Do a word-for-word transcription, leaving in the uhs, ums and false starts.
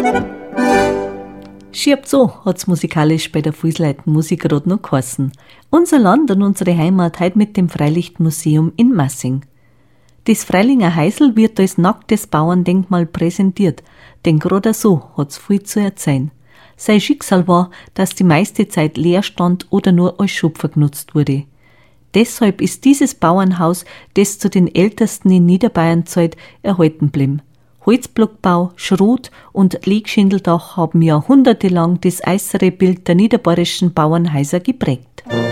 Schiebt so, hat's musikalisch bei der Fußleiten Musik gerade noch geheißen. Unser Land und unsere Heimat heute mit dem Freilichtmuseum in Massing. Das Freilinger Heisel wird als nacktes Bauerndenkmal präsentiert, denn gerade so hat's viel zu erzählen. Sein Schicksal war, dass die meiste Zeit leer stand oder nur als Schupfer genutzt wurde. Deshalb ist dieses Bauernhaus, das zu den ältesten in Niederbayern zählt, erhalten blieben. Holzblockbau, Schrot und Legschindeldach haben jahrhundertelang das äußere Bild der niederbayerischen Bauernhäuser geprägt.